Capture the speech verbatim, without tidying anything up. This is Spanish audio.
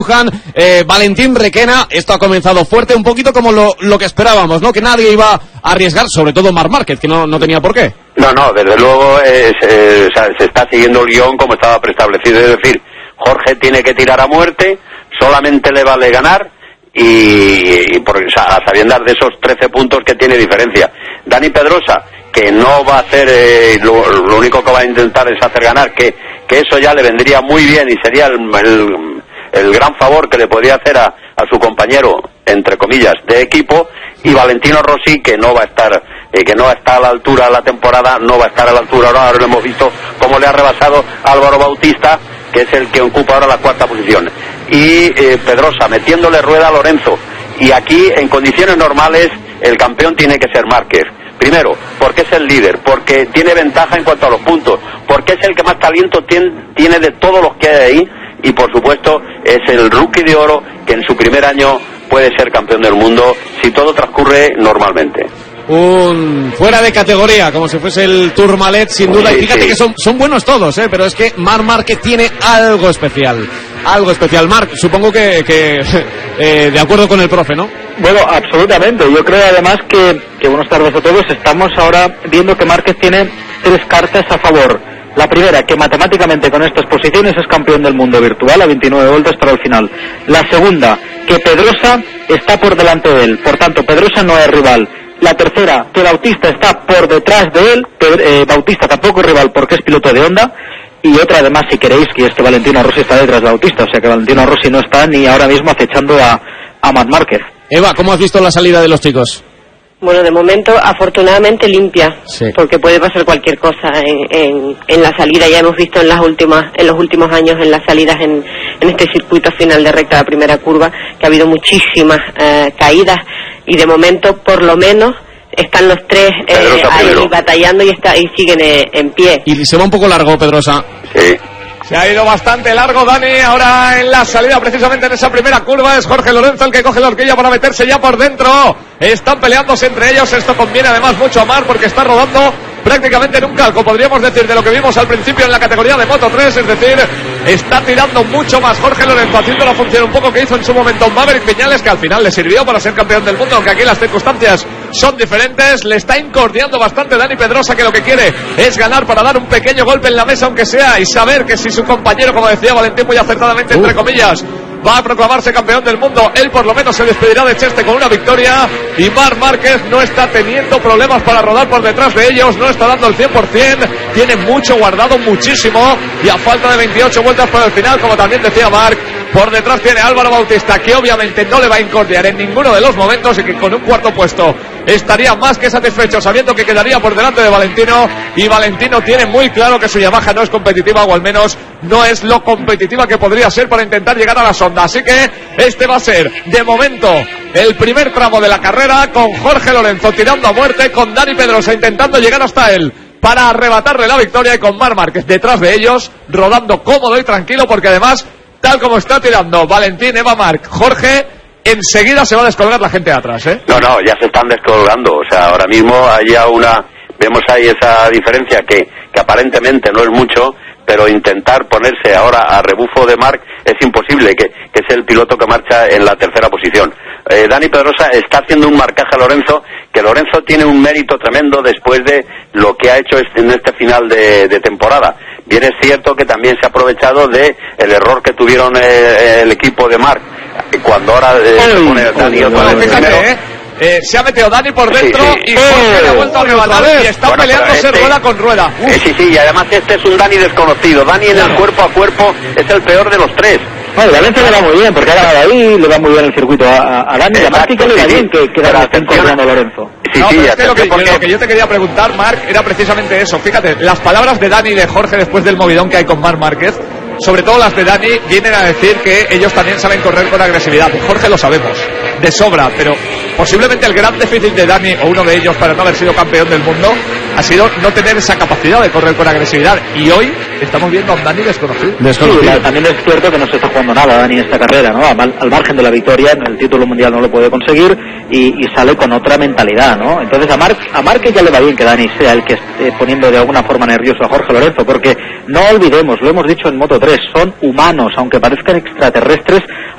Eh, Valentín Requena, esto ha comenzado fuerte, un poquito como lo, lo que esperábamos, ¿no? Que nadie iba a arriesgar, sobre todo Marc Márquez, que no, no tenía por qué. No, no, desde luego es, eh, o sea, se está siguiendo el guión como estaba preestablecido, es decir, Jorge tiene que tirar a muerte, solamente le vale ganar y, y por, o sea, a sabiendas de esos trece puntos que tiene diferencia. Dani Pedrosa, que no va a hacer, eh, lo, lo único que va a intentar es hacer ganar, que, que eso ya le vendría muy bien y sería el, el el gran favor que le podía hacer a, a su compañero, entre comillas, de equipo, y Valentino Rossi, que no va a estar eh, que no está a la altura de la temporada, no va a estar a la altura, ahora, ahora lo hemos visto cómo le ha rebasado Álvaro Bautista, que es el que ocupa ahora la cuarta posición, y eh, Pedrosa metiéndole rueda a Lorenzo, y aquí en condiciones normales el campeón tiene que ser Márquez. Primero, porque es el líder, porque tiene ventaja en cuanto a los puntos, porque es el que más talento tiene, tiene de todos los que hay ahí, y por supuesto es el rookie de oro que en su primer año puede ser campeón del mundo si todo transcurre normalmente. Un fuera de categoría, como si fuese el Tourmalet, sin duda, sí, y fíjate sí. que son, son buenos todos, ¿eh? Pero es que Marc Márquez tiene algo especial, algo especial. Marc, supongo que, que eh, de acuerdo con el profe, ¿no? Bueno, absolutamente. Yo creo además que, que buenas tardes a todos, estamos ahora viendo que Márquez tiene tres cartas a favor. La primera, que matemáticamente con estas posiciones es campeón del mundo virtual a veintinueve vueltas para el final. La segunda, que Pedrosa está por delante de él, por tanto Pedrosa no es rival. La tercera, que Bautista está por detrás de él, Pedro, eh, Bautista tampoco es rival porque es piloto de Honda. Y otra además, si queréis, que es que Valentino Rossi está detrás de Bautista, o sea que Valentino Rossi no está ni ahora mismo acechando a, a Marc Márquez. Eva, ¿cómo has visto la salida de los chicos? Bueno, de momento, afortunadamente limpia, sí. Porque puede pasar cualquier cosa en, en, en la salida. Ya hemos visto en las últimas, en los últimos años, en las salidas en, en este circuito final de recta de la primera curva, que ha habido muchísimas eh, caídas y de momento, por lo menos, están los tres eh, ahí batallando y, está, y siguen eh, en pie. Y se va un poco largo, Pedrosa. Sí. Se ha ido bastante largo Dani, ahora en la salida precisamente en esa primera curva es Jorge Lorenzo el que coge la horquilla para meterse ya por dentro. Están peleándose entre ellos, esto conviene además mucho a Marc porque está rodando prácticamente en un calco, podríamos decir, de lo que vimos al principio en la categoría de Moto tres, es decir, está tirando mucho más Jorge Lorenzo, haciendo la función un poco que hizo en su momento Maverick Viñales, que al final le sirvió para ser campeón del mundo, aunque aquí las circunstancias son diferentes. Le está incordiando bastante Dani Pedrosa, que lo que quiere es ganar para dar un pequeño golpe en la mesa, aunque sea, y saber que si su compañero, como decía Valentín muy acertadamente, entre comillas, va a proclamarse campeón del mundo, él por lo menos se despedirá de Cheste con una victoria, y Marc Márquez no está teniendo problemas para rodar por detrás de ellos, no está dando el cien por ciento, tiene mucho guardado, muchísimo, y a falta de veintiocho vueltas para el final, como también decía Marc, por detrás tiene Álvaro Bautista, que obviamente no le va a incordiar en ninguno de los momentos y que con un cuarto puesto estaría más que satisfecho sabiendo que quedaría por delante de Valentino, y Valentino tiene muy claro que su Yamaha no es competitiva, o al menos no es lo competitiva que podría ser para intentar llegar a la sonda. Así que este va a ser de momento el primer tramo de la carrera, con Jorge Lorenzo tirando a muerte, con Dani Pedrosa intentando llegar hasta él para arrebatarle la victoria, y con Marc Márquez detrás de ellos rodando cómodo y tranquilo, porque además, tal como está tirando Valentín, Eva, Marc, Jorge, enseguida se va a descolgar la gente de atrás, ¿eh? No, no, ya se están descolgando, o sea, ahora mismo hay ya una, vemos ahí esa diferencia que, que aparentemente no es mucho, pero intentar ponerse ahora a rebufo de Marc es imposible, que, que es el piloto que marcha en la tercera posición. Eh, Dani Pedrosa está haciendo un marcaje a Lorenzo, que Lorenzo tiene un mérito tremendo después de lo que ha hecho en este final de, de temporada. Bien es cierto que también se ha aprovechado de el error que tuvieron eh, el equipo de Marc, cuando ahora eh, se pone Dani otra vez primero. Eh, se ha metido Dani por dentro, sí, sí. y Jorge le ha vuelto a arrebatar y está bueno, peleándose este, rueda con rueda. Eh, sí, sí, y además este es un Dani desconocido. Dani en el cuerpo a cuerpo es el peor de los tres. Bueno, Valencia le va muy bien, porque ahora ahí le va muy bien el circuito a, a Dani, y además que le va bien que, que Dani esté incorporando a Lorenzo. Sí, no, sí, es que lo, que, porque... lo que yo te quería preguntar, Marc, era precisamente eso. Fíjate, las palabras de Dani y de Jorge después del movidón que hay con Marc Márquez, sobre todo las de Dani, vienen a decir que ellos también saben correr con agresividad. Jorge lo sabemos, de sobra, pero posiblemente el gran déficit de Dani, o uno de ellos, para no haber sido campeón del mundo, ha sido no tener esa capacidad de correr con agresividad. Y hoy estamos viendo a un Dani desconocido. desconocido. Sí, también es cierto que no se está jugando nada Dani en esta carrera, ¿no? Al, al margen de la victoria, en el título mundial no lo puede conseguir, y, y sale con otra mentalidad, ¿no? Entonces a Marc a Márquez ya le va bien que Dani sea el que esté poniendo de alguna forma nervioso a Jorge Lorenzo, porque no olvidemos, lo hemos dicho en Moto tres, son humanos, aunque parezcan extraterrestres.